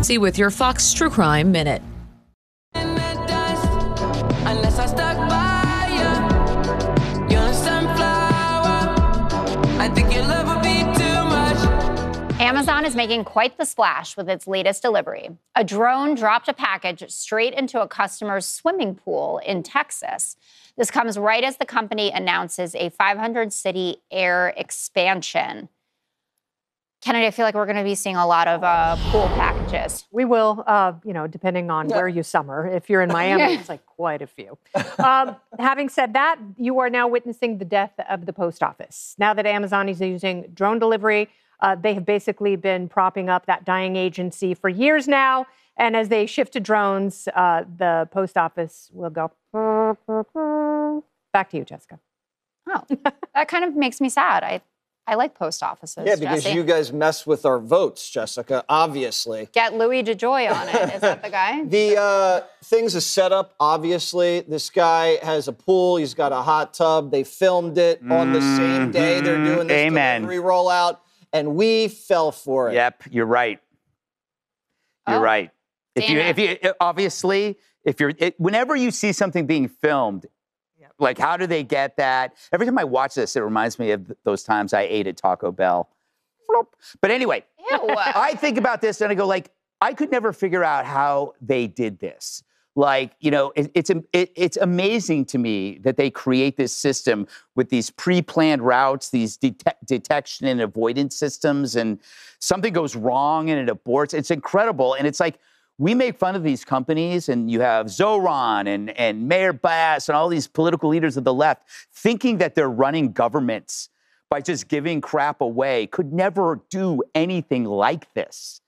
with your Fox True Crime Minute. Unless I stuck by you, you're a sunflower. I think your love would be too much. Amazon is making quite the splash with its latest delivery. A drone dropped a package straight into a customer's swimming pool in Texas. This comes right as the company announces a 500-city air expansion. Kennedy, I feel like we're going to be seeing a lot of pool packages. We will, depending on where you summer. If you're in Miami, it's like quite a few. Having said that, you are now witnessing the death of the post office. Now that Amazon is using drone delivery, they have basically been propping up that dying agency for years now. And as they shift to drones, the post office will go. Back to you, Jessica. Oh, that kind of makes me sad. I like post offices. Yeah, because Jesse. you guys mess with our votes, Jessica, obviously. Get Louis DeJoy on it. Is that the guy? The thing's a setup, obviously. This guy has a pool. He's got a hot tub. They filmed it on the same day they're doing this delivery rollout, and we fell for it. Yep, you're right. You're right. Whenever you see something being filmed, like, how do they get that? Every time I watch this, it reminds me of those times I ate at Taco Bell. But anyway, I think about this and I go, like, I could never figure out how they did this. Like, it's amazing to me that they create this system with these pre-planned routes, these detection and avoidance systems, and something goes wrong and it aborts. It's incredible. And it's like, we make fun of these companies, and you have Zoran and Mayor Bass and all these political leaders of the left thinking that they're running governments by just giving crap away, could never do anything like this.